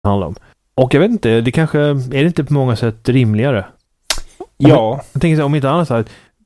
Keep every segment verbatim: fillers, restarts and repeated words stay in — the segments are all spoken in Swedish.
handlar om. Och jag vet inte, det kanske är det inte på många sätt rimligare. Ja. Jag, jag tänker så, om inte annat så här,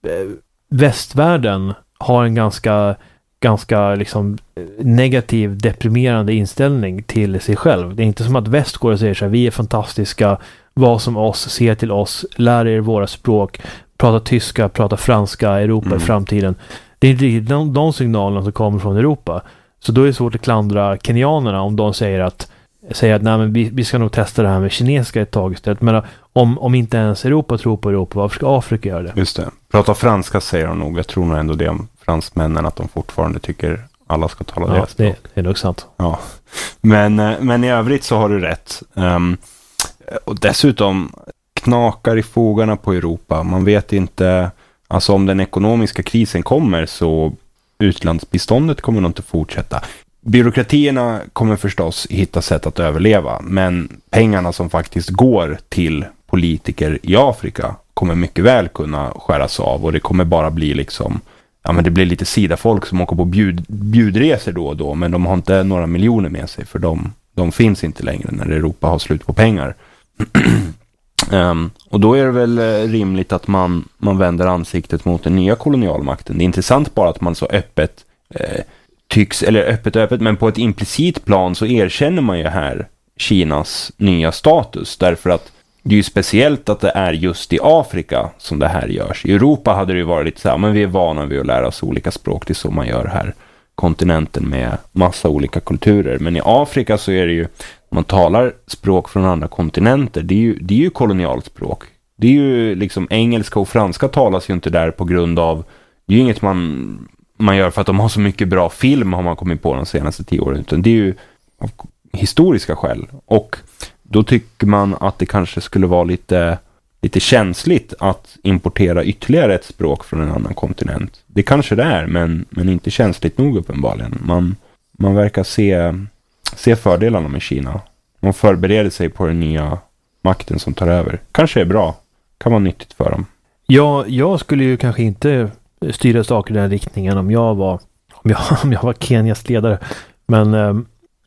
västvärlden har en ganska ganska liksom negativ, deprimerande inställning till sig själv. Det är inte som att väst går och säger så här, vi är fantastiska, var som oss, se till oss, lär er våra språk, prata tyska, prata franska, Europa mm. i framtiden. Det är inte de, de signalerna som kommer från Europa. Så då är det svårt att klandra kenyanerna om de säger att säger att nej, men vi, vi ska nog testa det här med kinesiska ett tag istället. Men om, om inte ens Europa tror på Europa, varför ska Afrika göra det? Just det. Prata franska säger de nog. Jag tror nog ändå det om fransmännen, att de fortfarande tycker alla ska tala ja, deras det, språk. det är nog sant. Ja. Men, men i övrigt så har du rätt. Um, och dessutom knakar i fogarna på Europa. Man vet inte, alltså om den ekonomiska krisen kommer så utlandsbiståndet kommer nog inte fortsätta. Byråkratierna kommer förstås hitta sätt att överleva, men pengarna som faktiskt går till politiker i Afrika kommer mycket väl kunna skäras av, och det kommer bara bli liksom, ja men det blir lite sidafolk som åker på bjud, bjudresor då och då, men de har inte några miljoner med sig, för de, de finns inte längre när Europa har slut på pengar. um, och då är det väl rimligt att man, man vänder ansiktet mot den nya kolonialmakten. Det är intressant bara att man så öppet eh, tycks, eller öppet öppet, men på ett implicit plan så erkänner man ju här Kinas nya status, därför att det är ju speciellt att det är just i Afrika som det här görs. I Europa hade det ju varit lite så här, men vi är vana vid att lära oss olika språk, det är så man gör här, kontinenten med massa olika kulturer. Men i Afrika så är det ju, man talar språk från andra kontinenter, det är ju, det är ju kolonialspråk. Det är ju liksom, engelska och franska talas ju inte där på grund av, det är ju inget man man gör för att de har så mycket bra film, har man kommit på de senaste tio åren, utan det är ju av historiska skäl. Och då tycker man att det kanske skulle vara lite, lite känsligt att importera ytterligare ett språk från en annan kontinent. Det kanske det är, men, men inte känsligt nog uppenbarligen. Man, man verkar se, se fördelarna med Kina. Man förbereder sig på den nya makten som tar över. Kanske är bra. Kan vara nyttigt för dem. Ja, jag skulle ju kanske inte styra saker i den riktningen om jag var om jag, om jag var Kenias ledare. Men eh,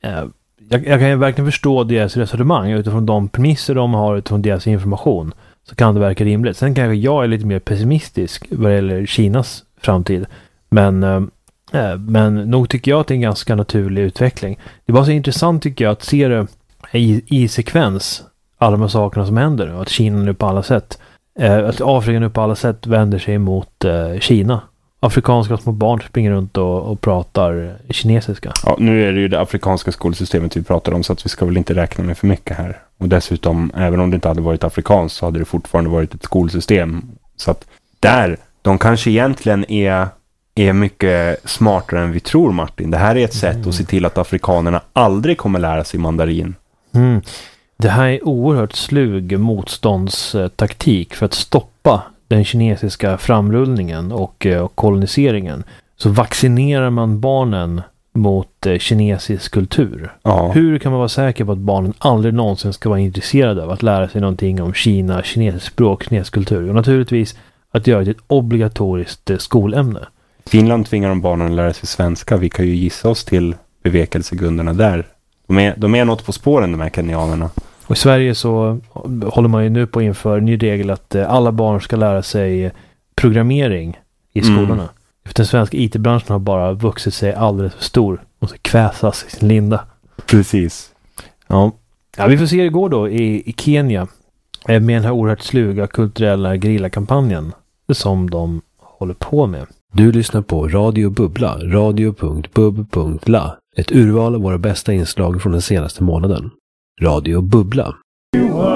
jag, jag kan ju verkligen förstå deras resonemang utifrån de premisser de har, utifrån deras information. Så kan det verka rimligt. Sen kanske jag är lite mer pessimistisk vad det gäller Kinas framtid. Men, eh, men nog tycker jag att det är en ganska naturlig utveckling. Det var så intressant tycker jag att se det i, i sekvens, alla de här sakerna som händer. Och att Kina nu på alla sätt att Afrika nu på alla sätt vänder sig mot eh, Kina. Afrikanska små barn springer runt och, och pratar kinesiska. Ja, nu är det ju det afrikanska skolsystemet vi pratar om, så att vi ska väl inte räkna med för mycket här. Och dessutom, även om det inte hade varit afrikanskt så hade det fortfarande varit ett skolsystem. Så att där, de kanske egentligen är, är mycket smartare än vi tror, Martin. Det här är ett sätt mm. att se till att afrikanerna aldrig kommer lära sig mandarin. Mm. Det här är oerhört slug motståndstaktik för att stoppa den kinesiska framrullningen och, och koloniseringen. Så vaccinerar man barnen mot eh, kinesisk kultur. Ja. Hur kan man vara säker på att barnen aldrig någonsin ska vara intresserade av att lära sig någonting om Kina, kinesisk språk, kinesisk kultur? Och naturligtvis att göra det ett obligatoriskt eh, skolämne. Finland tvingar de barnen att lära sig svenska. Vi kan ju gissa oss till bevekelsegrunderna där. De är, de är något på spåren, de här kenyanerna. Och i Sverige så håller man ju nu på inför en ny regel att alla barn ska lära sig programmering i skolorna. Mm. För den svenska I T-branschen har bara vuxit sig alldeles för stor och så kväsas i sin linda. Precis. Ja, ja vi får se hur det går då i, i Kenya med den här oerhört sluga kulturella gerillakampanjen som de håller på med. Du lyssnar på Radio Bubbla, radio punkt bub punkt la. Ett urval av våra bästa inslag från den senaste månaden. Radio Bubbla.